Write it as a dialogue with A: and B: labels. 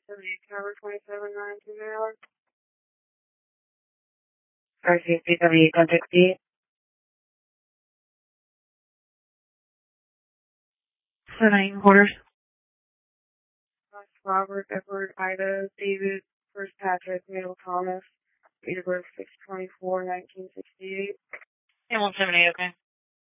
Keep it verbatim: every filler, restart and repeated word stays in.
A: seventy-eight Tower twenty-seven nine two zero. R C C seventy-eight, contact D. seventy-eight quarters. Robert, Edward, Ida, David, First Patrick, Middle Thomas, date of birth six twenty-four nineteen sixty-eight.
B: And one seventy-eight, okay.